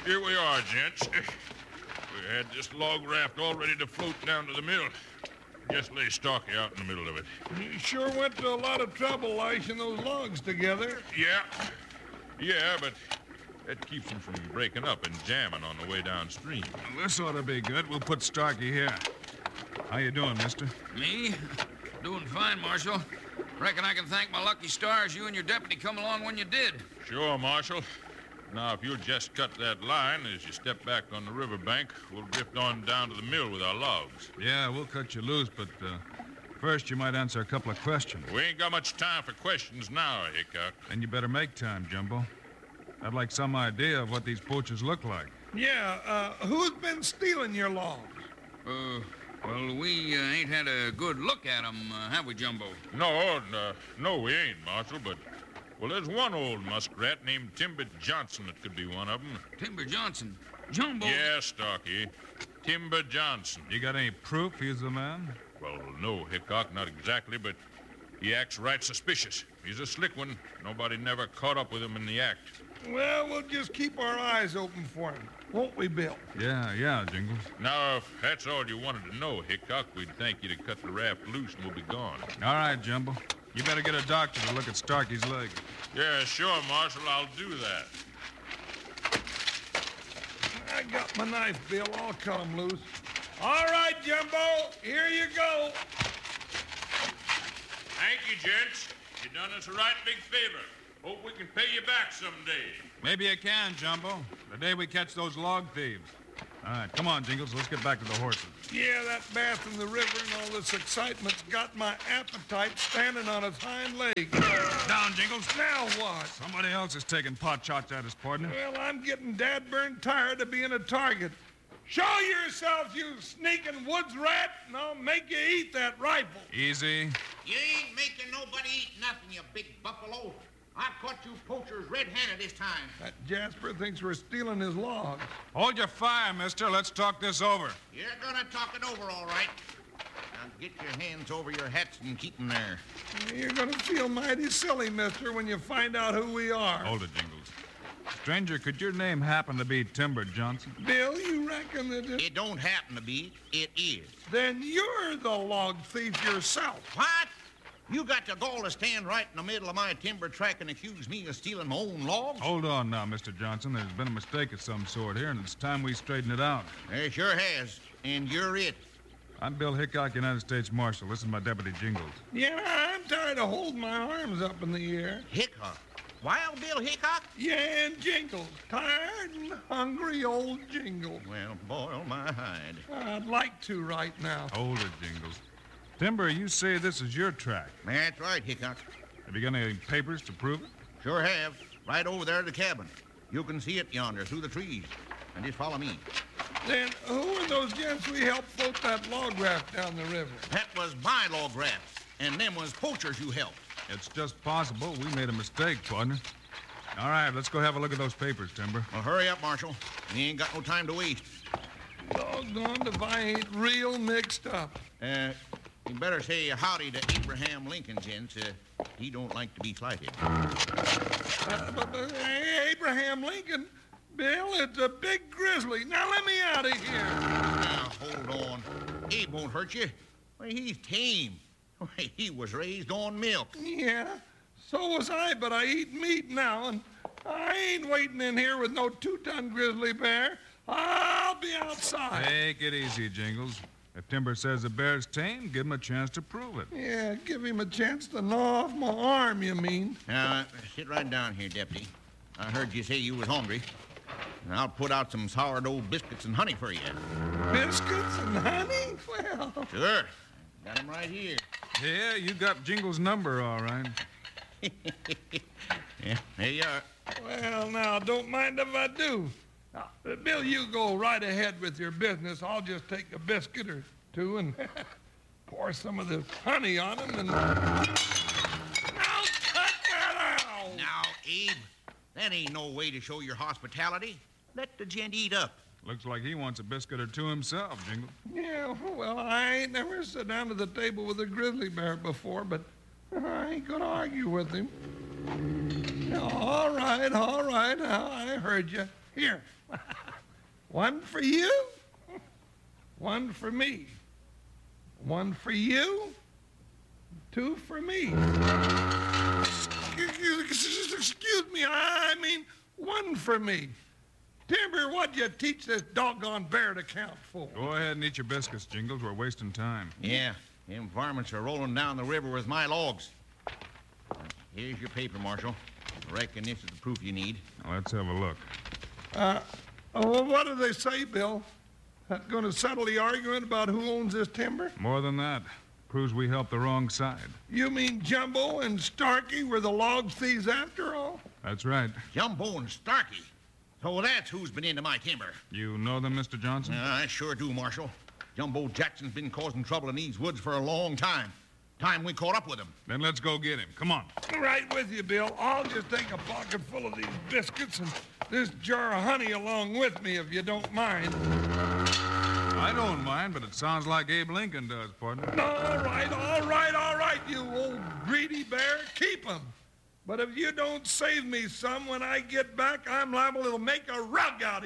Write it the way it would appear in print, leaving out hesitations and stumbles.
Here we are, gents. We had this log raft all ready to float down to the mill. Just lay Starkey out in the middle of it. You sure went to a lot of trouble lashing those logs together. Yeah, but that keeps them from breaking up and jamming on the way downstream. Well, this ought to be good. We'll put Starkey here. How you doing, mister? Me? Doing fine, Marshal. Reckon I can thank my lucky stars you and your deputy come along when you did. Sure, Marshal. Now, if you'll just cut that line as you step back on the riverbank, we'll drift on down to the mill with our logs. Yeah, we'll cut you loose, but first you might answer a couple of questions. We ain't got much time for questions now, Hickok. Then you better make time, Jumbo. I'd like some idea of what these poachers look like. Yeah, who's been stealing your logs? Well, we ain't had a good look at 'em, have we, Jumbo? No, we ain't, Marshal, but... Well, there's one old muskrat named Timber Johnson that could be one of them. Timber Johnson? Jumbo? Yeah, Starkey. Timber Johnson. You got any proof he's the man? Well, no, Hickok, not exactly, but he acts right suspicious. He's a slick one. Nobody never caught up with him in the act. Well, we'll just keep our eyes open for him, won't we, Bill? Yeah, Jingles. Now, if that's all you wanted to know, Hickok, we'd thank you to cut the raft loose and we'll be gone. All right, Jumbo. You better get a doctor to look at Starkey's leg. Yeah, sure, Marshal, I'll do that. I got my knife, Bill. I'll cut him loose. All right, Jumbo, here you go. Thank you, gents. You done us a right big favor. Hope we can pay you back someday. Maybe you can, Jumbo. The day we catch those log thieves. All right, come on, Jingles. Let's get back to the horses. Yeah, that bath in the river and all this excitement's got my appetite standing on its hind legs. Down, Jingles. Now what? Somebody else is taking pot shots at us, partner. Well, I'm getting dad-burned tired of being a target. Show yourself, you sneaking woods rat, and I'll make you eat that rifle. Easy. You ain't making nobody eat nothing, you big buffalo. I caught you poachers red-handed this time. That Jasper thinks we're stealing his logs. Hold your fire, mister. Let's talk this over. You're gonna talk it over, all right. Now get your hands over your hats and keep them there. You're gonna feel mighty silly, mister, when you find out who we are. Hold it, Jingles. Stranger, could your name happen to be Timber Johnson? Bill, you reckon that It don't happen to be. It is. Then you're the log thief yourself. What? You got the gall to stand right in the middle of my timber track and accuse me of stealing my own logs? Hold on now, Mr. Johnson. There's been a mistake of some sort here, and it's time we straighten it out. There sure has. And you're it. I'm Bill Hickok, United States Marshal. This is my deputy, Jingles. Yeah, I'm tired of holding my arms up in the air. Hickok. Wild Bill Hickok? Yeah, and Jingles. Tired and hungry old Jingles. Well, boil my hide. I'd like to right now. Hold it, Jingles. Timber, you say this is your track. That's right, Hickok. Have you got any papers to prove it? Sure have. Right over there at the cabin. You can see it yonder through the trees. And just follow me. Then who are those gents we helped float that log raft down the river? That was my log raft. And them was poachers you helped. It's just possible we made a mistake, partner. All right, let's go have a look at those papers, Timber. Well, hurry up, Marshal. We ain't got no time to waste. Doggone if I ain't real mixed up. You better say howdy to Abraham Lincoln, gents. He don't like to be slighted. But Abraham Lincoln, Bill, it's a big grizzly. Now let me out of here. Now, hold on. Abe won't hurt you. Why, he's tame. Why, he was raised on milk. Yeah, so was I, but I eat meat now, and I ain't waiting in here with no 2-ton grizzly bear. I'll be outside. Take it easy, Jingles. If Timber says the bear's tame, give him a chance to prove it. Yeah, give him a chance to gnaw off my arm, you mean? Now, sit right down here, Deputy. I heard you say you was hungry. And I'll put out some sourdough biscuits and honey for you. Biscuits and honey? Well... Sure. Got 'em right here. Yeah, you got Jingles' number, all right. Yeah, there you are. Well, now, don't mind if I do. Now, Bill, you go right ahead with your business. I'll just take a biscuit or two and pour some of the honey on them and... Now, cut that out! Now, Abe, that ain't no way to show your hospitality. Let the gent eat up. Looks like he wants a biscuit or two himself, Jingles. Yeah, well, I ain't never sat down to the table with a grizzly bear before, but I ain't gonna argue with him. All right, now, I heard you. Here, One for you, one for me. One for you, two for me. Excuse me, I mean one for me. Timber, what'd you teach this doggone bear to count for? Go ahead and eat your biscuits, Jingles. We're wasting time. Yeah, them varmints are rolling down the river with my logs. Here's your paper, Marshal. I reckon this is the proof you need. Now, let's have a look. Well, what do they say, Bill? That going to settle the argument about who owns this timber? More than that. Proves we helped the wrong side. You mean Jumbo and Starkey were the log thieves after all? That's right. Jumbo and Starkey. So that's who's been into my timber. You know them, Mr. Johnson? I sure do, Marshal. Jumbo Jackson's been causing trouble in these woods for a long time. Time we caught up with him. Then let's go get him. Come on. Right with you, Bill. I'll just take a pocket full of these biscuits and this jar of honey along with me, if you don't mind. I don't mind, but it sounds like Abe Lincoln does, partner. All right, you old greedy bear. Keep 'em. But if you don't save me some when I get back, I'm liable to make a rug out of you.